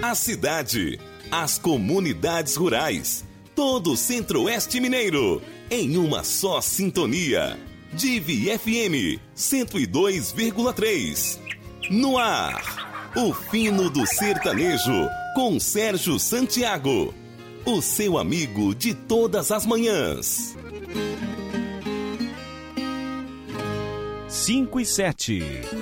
A cidade, as comunidades rurais, todo o Centro-Oeste Mineiro, em uma só sintonia. Divi FM 102,3. No ar, o fino do sertanejo, com Sérgio Santiago. O seu amigo de todas as manhãs. 5 e 7.